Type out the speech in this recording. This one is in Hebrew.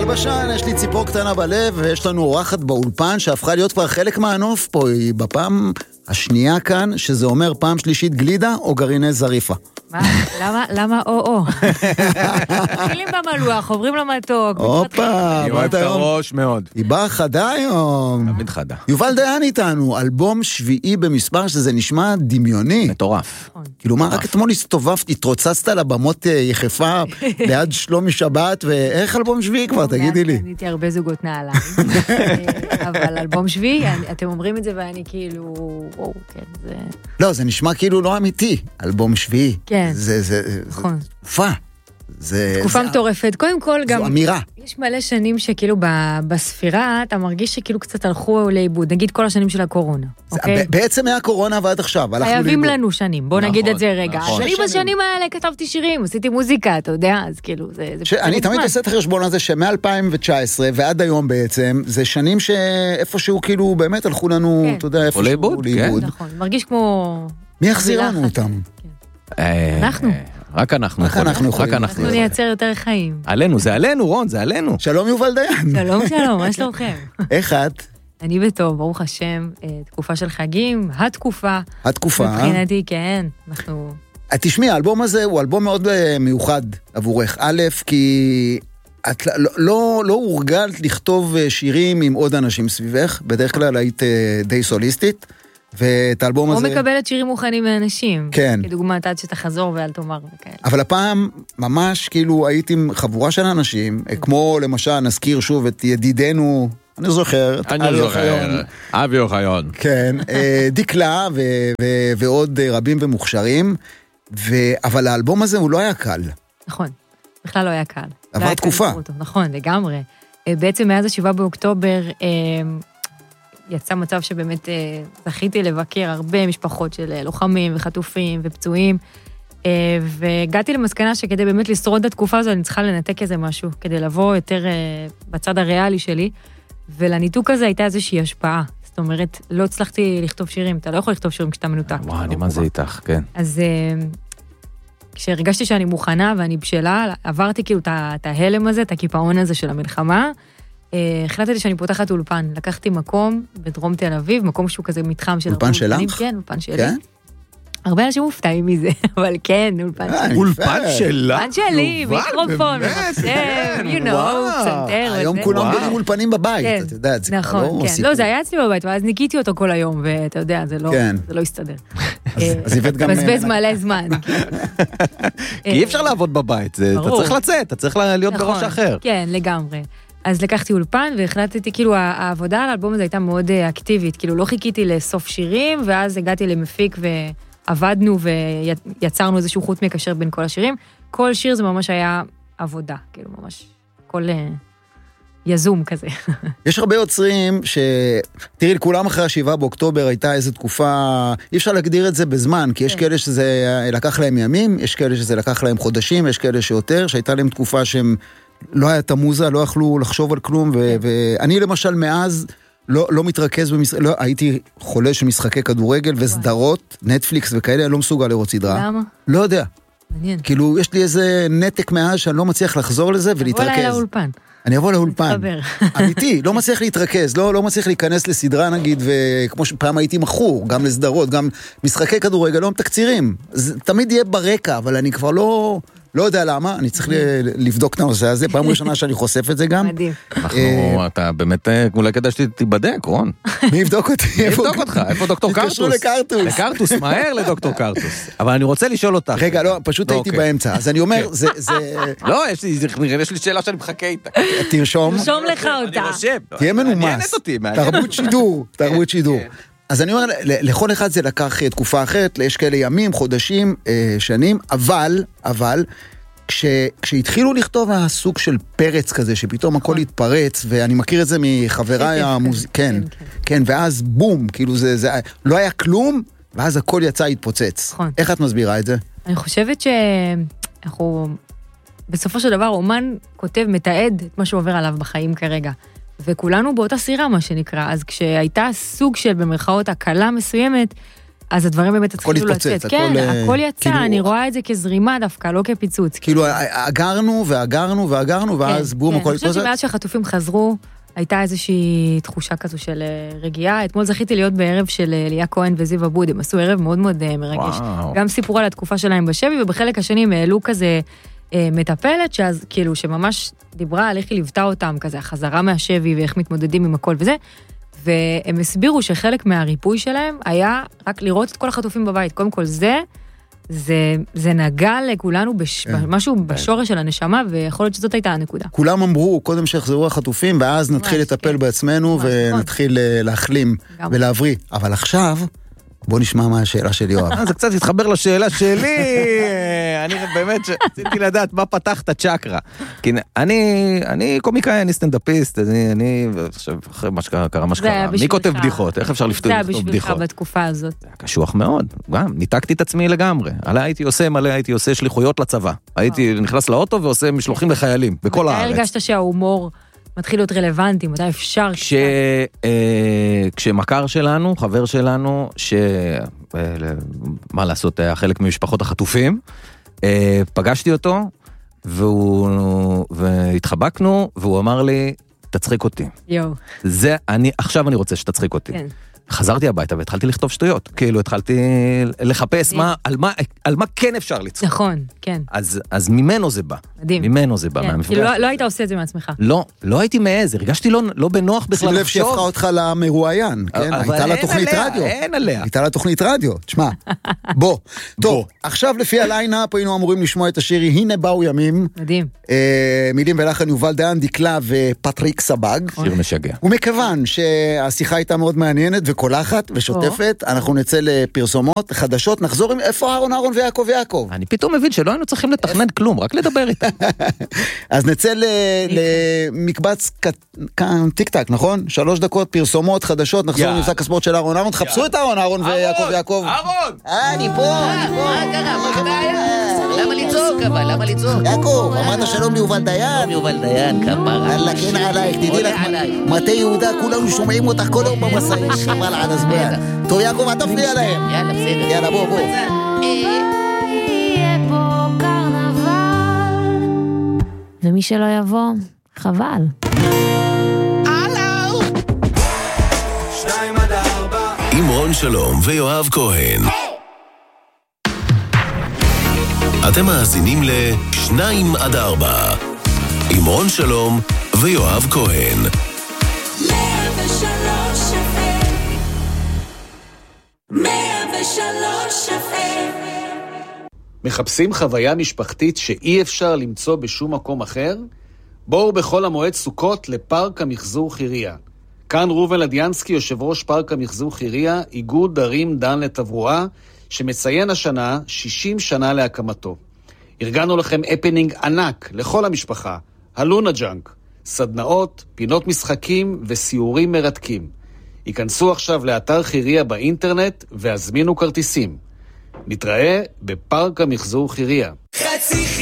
בשן, יש לי ציפור קטנה בלב, ויש לנו אורחת באולפן שהפכה להיות כבר חלק מהנוף פה, היא בפעם השנייה כאן, שזה אומר פעם שלישית גלידה או גרעיני זריפה. מה? למה או? מתחילים במלוח, עוברים למתוק. הופה, היא אוהבת הראש מאוד. היא באה חדה היום. תמיד חדה. יובל דיין איתנו, אלבום שביעי במספר שזה נשמע דמיוני. מטורף. כאילו מה, רק אתמול הסתובבתי, התרוצצת לבמות יחפה ליד שלומי שבת, ואיך אלבום שביעי כבר, תגידי לי. קניתי הרבה זוגות נעליים, אבל אלבום שביעי, אתם אומרים את זה ואני כאילו, וואו, כן, זה... לא, זה נשמע כאילו לא אמיתי, אלבום שביעי. כן. זה תקופה. תקופה מטורפת. קודם כל גם... זו אמירה. יש מלא שנים שכאילו בספירה, אתה מרגיש שכאילו קצת הלכו לאיבוד. נגיד כל השנים של הקורונה, אוקיי? בעצם מהקורונה ועד עכשיו, הלכנו לאיבוד. חייבים לנו שנים, בוא נגיד את זה רגע. אני בשנים האלה כתבתי שירים, עשיתי מוזיקה, אתה יודע, אז כאילו זה... אני תמיד עושה את החשבון הזה שמ-2019 ועד היום בעצם, זה שנים שאיפשהו כאילו באמת הלכו לנו, אתה יודע, איפשהו לאיבוד. נכון, מרגיש כמו... מי יחזיר לנו אותם? אנחנו. רק אנחנו יכולים. אנחנו נייצר יותר חיים. עלינו, זה עלינו, רון, זה עלינו. שלום יובל דיין. שלום, מה שלומכם? איך את? אני בטוב, ברוך השם, תקופה של חגים, התקופה. מבחינתי, כן, אנחנו... תשמעי, האלבום הזה הוא אלבום מאוד מיוחד עבורך. א', כי את לא הורגלת לכתוב שירים עם עוד אנשים סביבך, בדרך כלל היית די סוליסטית. ואת האלבום הזה... או מקבלת שירים מוכנים מאנשים. כן. כדוגמת עד שתחזור ואל תאמר וכאלה. אבל הפעם ממש כאילו הייתי עם חבורה של אנשים, כמו למשל נזכיר שוב את ידידנו, אני זוכר, אבי אוחיון. כן, דקלה ועוד רבים ומוכשרים, אבל האלבום הזה הוא לא היה קל. נכון, בכלל לא היה קל. עבר תקופה. נכון, לגמרי. בעצם מאז 7 באוקטובר... יצא מצב שבאמת זכיתי לבקר הרבה משפחות של לוחמים וחטופים ופצועים, והגעתי למסקנה שכדי באמת לשרוד את התקופה הזו, אני צריכה לנתק איזה משהו, כדי לבוא יותר בצד הריאלי שלי, ולניתוק הזה הייתה איזושהי השפעה. זאת אומרת, לא הצלחתי לכתוב שירים, אתה לא יכול לכתוב שירים כשאתה מנותק. וואו, אני מה זה איתך, כן. אז כשהרגשתי שאני מוכנה ואני בשלה, עברתי כאילו את ההלם הזה, את הקיפאון הזה של המלחמה, החלטתי שאני פותחת אולפן, לקחתי מקום בדרום תל אביב, מקום שהוא כזה מתחם של... אולפן שלך? כן, אולפן שלי. הרבה אנשים מופתעים מזה, אבל כן, אולפן שלי. אולפן שלה? אולפן שלי, מיקרופון, מחשב, פסנתר. היום כולם בונים אולפנים בבית, אתה יודע, זה כבר לא סיפור. לא, זה היה אצלי בבית, ואז ניקיתי אותו כל היום, ואתה יודע, זה לא הסתדר. אז הבאת גם... בזבז מלא זמן. כי אי אפשר לעבוד בבית, אתה צריך לצאת, אתה צריך להיות בראש אחר. כן, לגמרי. אז לקחתי אולפן והחלטתי, כאילו, העבודה על האלבום הזה הייתה מאוד אקטיבית, כאילו, לא חיכיתי לסוף שירים, ואז הגעתי למפיק ועבדנו ויצרנו איזשהו חוט מקשר בין כל השירים. כל שיר זה ממש היה עבודה, כאילו, ממש, כל יזום כזה. יש הרבה יוצרים תראי, לכולם אחרי 7 באוקטובר הייתה איזו תקופה, אי אפשר להגדיר את זה בזמן, כי יש כאלה שזה לקח להם ימים, יש כאלה שזה לקח להם חודשים, יש כאלה שיותר, שהייתה להם תקופה שהם לא היה את המוזה, לא יכלו לחשוב על כלום, ואני למשל מאז לא מתרכז הייתי חולה של משחקי כדורגל וסדרות, נטפליקס וכאלה, אני לא מסוגל לראות סדרה. למה? לא יודע. מעניין. כאילו, יש לי איזה נתק מאז שאני לא מצליח לחזור לזה ולהתרכז. תבוא אליי לאולפן. אני אבוא לאולפן. אמיתי, לא מצליח להתרכז, לא מצליח להיכנס לסדרה נגיד, וכמו שפעם הייתי מכור, גם לסדרות, גם משחקי כדורגל, לא מתקצירים. זה תמיד יהיה ברקע, אבל אני כבר לא יודע למה, אני צריך לבדוק את הנושא הזה, פעם ראשונה שאני חושף את זה גם. מדהים. אתה באמת, אולי כדאי שתיבדק, רון. מי יבדוק אותי? מי יבדוק אותך? איפה דוקטור קרטוס? תתקשרו לקרטוס. לקרטוס, מהר לדוקטור קרטוס. אבל אני רוצה לשאול אותך. רגע, לא, פשוט הייתי באמצע. אז אני אומר, זה... לא, יש לי שאלה שאני מחכה איתה. תרשום. תרשום לך אותה. אני רושם. תהיה מנומס. תרבות שידור. אז אני אומר, לכל אחד זה לקח תקופה אחרת, יש כאלה ימים, חודשים, שנים, אבל, כשהתחילו לכתוב הסוג של פרץ כזה, שפתאום הכל התפרץ, ואני מכיר את זה מחבריי כן, ואז בום, כאילו זה לא היה כלום, ואז הכל יצא התפוצץ. איך את מסבירה את זה? אני חושבת שאנחנו, בסופו של דבר, אומן כותב, מתעד את מה שעובר עליו בחיים כרגע. וכולנו באותה סירה, מה שנקרא. אז כשהייתה סוג של, במרכאות, הקלה מסוימת, אז הדברים באמת התחילו לצאת. כן, הכל יצא, אני רואה את זה כזרימה דווקא, לא כפיצוץ. כאילו, אגרנו ואגרנו ואגרנו, ואז בום, הכל התפוצץ. אני חושבת שמאז שהחטופים חזרו, הייתה איזושהי תחושה כזו של רגיעה. אתמול זכיתי להיות בערב של ליה כהן וזיו אבוד, הם עשו ערב מאוד מאוד מרגש. גם סיפרו על התקופה שלהם בשבי, ובחלק השני הם העלו כזה מטפלת, שאז כאילו שממש דיברה על איך היא ליוותה אותם, כזה החזרה מהשבי ואיך מתמודדים עם הכל וזה, והם הסבירו שחלק מהריפוי שלהם היה רק לראות את כל החטופים בבית. קודם כל זה נגע לכולנו משהו בשורש של הנשמה, ויכול להיות שזאת הייתה הנקודה. כולם אמרו, קודם שיחזרו החטופים, ואז נתחיל לטפל בעצמנו, ונתחיל להחלים ולהבריא. אבל עכשיו, בוא נשמע מה השאלה של יואב. זה קצת התחבר לשאלה שלי. אני באמת רציתי לדעת מה פתח את הצ'קרה. כי אני קומיקאי, אני סטנדאפיסט, אחרי מה שקרה, מי כותב בדיחות? איך אפשר לכתוב בדיחות? זה היה בשבילך בתקופה הזאת. זה היה קשוח מאוד. גם, ניתקתי את עצמי לגמרי. הייתי עושה שליחויות לצבא. הייתי נכנס לאוטו ועושה משלוחים לחיילים, בכל הארץ. מתי הרגשת שההומור מתחיל להיות רלוונטי, מתי אפשר? כשמכר שלנו, חבר שלנו, מה לעשות, היה חלק ממשפחות החטופים, פגשתי אותו, והתחבקנו, והוא אמר לי, תצחיק אותי. עכשיו אני רוצה שתצחיק אותי. כן. חזרתי הביתה והתחלתי לכתוב שטויות. כאילו, התחלתי לחפש על מה כן אפשר לצחוק. נכון, כן. אז ממנו זה בא. מדהים. ממנו זה בא, מהמפגש. לא היית עושה את זה מעצמך. לא הייתי מעז, הרגשתי לא בנוח בכלל לחשוב. שים לב שהפכה אותך למרואיין, כן? הייתה לה תוכנית רדיו. אין עליה. הייתה לה תוכנית רדיו, תשמע. בוא. טוב, עכשיו לפי הליינאפ היינו אמורים לשמוע את השיר הנה באו ימים. מדהים. מילים ולחן יובל דיין, דקלה ופטריק סבג. שיר משגע. ומכיוון שהשיחה הייתה מאוד מעניינת וקולחת ושוטפת, אנחנו נצא לפרסומות, חדשות, נחזור עם איפה אהרון ויעקב. אני פתאום מבין שלא היינו צריכים לתכנן כלום, רק לדבר איתם. אז נצא למקבץ טיק טק, נכון? 3 דקות פרסומות חדשות, נחזור עם מבצע הספורט של אהרון. תחפשו את אהרון ויעקב. אהרון! אני פה. מה קרה? מה בעיה? למה לצעוק אבל? למה לצעוק? יעקב, אמרת שלום ליובל דיין. יובל דיין, כפרה. אללה, כן עלייך, תדעי לך. מטה יהודה, כולנו שומעים אותך כל יום במסעים, חבל על הזמן. טוב, יעקב, אל תפריע להם. יאללה, בסדר. יאללה, בוא. יהיה פה קרנבל, ומי שלא יבוא, חבל. עם רון שלום ויואב כהן. אתם מאזינים ל-2 עד 4 עם רון שלום ויואב כהן. 103 מחפשים חוויה משפחתית שאי אפשר למצוא בשום מקום אחר? בואו בכל המועד סוכות לפארק המחזור חיריה. כאן רובן לדיאנסקי, יושב ראש פארק המחזור חיריה, איגוד ערים דן לתברואה, שמציין השנה 60 שנה להקמתו. ארגנו לכם הפנינג ענק לכל המשפחה, הלונה ג'אנק, סדנאות, פינות משחקים וסיורים מרתקים. היכנסו עכשיו לאתר חיריה באינטרנט והזמינו כרטיסים. נתראה בפארק המחזור חיריה.